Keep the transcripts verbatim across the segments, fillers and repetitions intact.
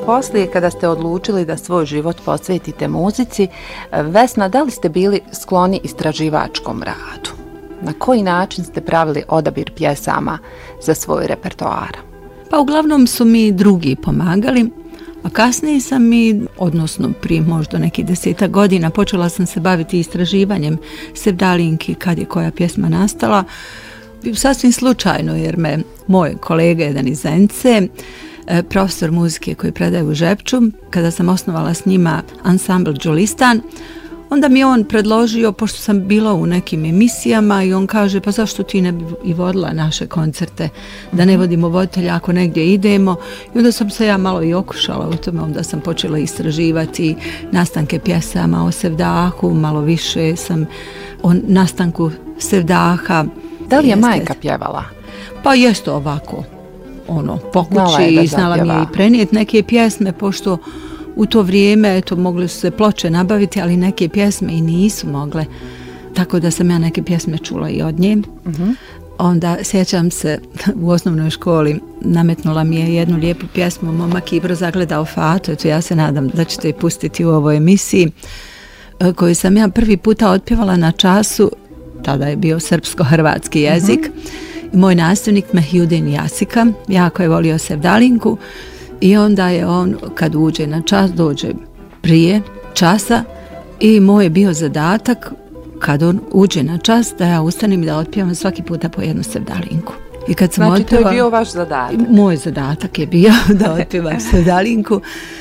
Poslije, kada ste odlučili da svoj život posvetite muzici, Vesna, da li ste bili skloni istraživačkom radu? Na koji način ste pravili odabir pjesama za svoj repertoar? Pa uglavnom su mi drugi pomagali, a kasnije sam i, odnosno prije možda nekih deseta godina, počela sam se baviti istraživanjem sevdalinki, kad je koja pjesma nastala. Sasvim slučajno, jer me moj kolega, jedan iz Zenice, profesor muzike koji predaje u Žepču, kada sam osnovala s njima ansambl Đulistan, onda mi je on predložio, pošto sam bila u nekim emisijama, i on kaže, pa zašto ti ne bi i vodila naše koncerte, da ne vodimo voditelja ako negdje idemo. I onda sam se ja malo i okušala u tome, onda sam počela istraživati nastanke pjesama o Sevdahu, malo više sam o nastanku Sevdaha. Da li je majka pjevala? Pa jeste ovako, ono, po kući, i znala mi je i prenijeti neke pjesme, pošto u to vrijeme, eto, mogli su se ploče nabaviti, ali neke pjesme i nisu mogle. Tako da sam ja neke pjesme čula i od nje. Uh-huh. Onda, sjećam se, u osnovnoj školi nametnula mi je jednu lijepu pjesmu Momak Ibro zagledao Fatu. Eto, ja se nadam da ćete je pustiti u ovoj emisiji, koju sam ja prvi puta otpjevala na času, tada je bio srpsko-hrvatski jezik. Uh-huh. I moj nastavnik Mehjudin Jasika, jako je volio sevdalinku. I onda je on, kad uđe na čas, dođe prije časa i moj je bio zadatak, kad on uđe na čas, da ja ustanem i da otpjevam svaki puta po jednu sevdalinku. I kad sam znači, otpjevala, to je bio vaš zadatak? Moj zadatak je bio da otpjevam sevdalinku.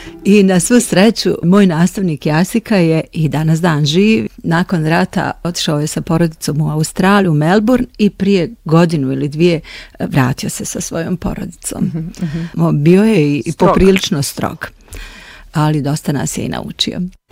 I na svu sreću, moj nastavnik Jasika je i danas dan živ. Nakon rata otišao je sa porodicom u Australiju, u Melbourne, i prije godinu ili dvije vratio se sa svojom porodicom. Mm-hmm. Bio je i, i poprilično strog, ali dosta nas je i naučio.